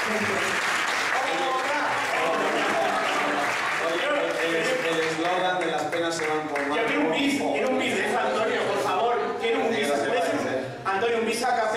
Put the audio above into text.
El eslogan de las penas se van por más. Yo quiero un bis de eso, Antonio, por favor. Quiero un bis. Antonio, un bis acá.